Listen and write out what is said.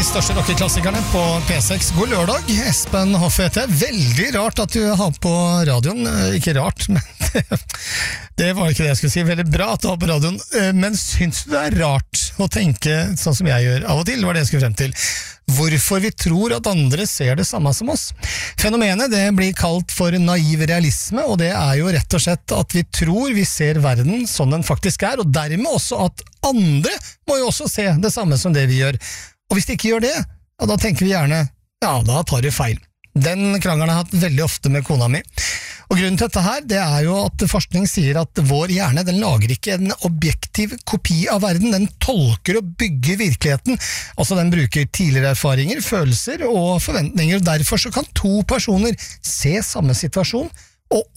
største rockeklassikerne på P6. God lørdag, Espen Hoffete. Veldig rart at du har på radioen. Ikke rart, men det var ikke det jeg skulle si. Veldig bra at du har på radioen. Men syns du det er rart å tenke sånn som jeg gjør av og til? Var det jeg skulle frem til. Hvorfor vi tror at andre ser det samme som oss. Fenomenet det blir kalt for naiv realisme, og det er jo rett og slett at vi tror vi ser verden som den faktisk er, og dermed også at andre må jo også se det samme som det vi gjør. Og hvis de ikke gjør det, ja, da tenker vi gjerne, ja, da tar de feil. Den krangelen har jeg hatt veldig ofte med kona mi. Og grunnen til dette her, det er jo at forskning sier at vår hjerne, den lager ikke en objektiv kopi av verden, den tolker og bygger virkeligheten. Altså den bruker tidligere erfaringer, følelser og forventninger, og derfor så kan to personer se samme situasjon og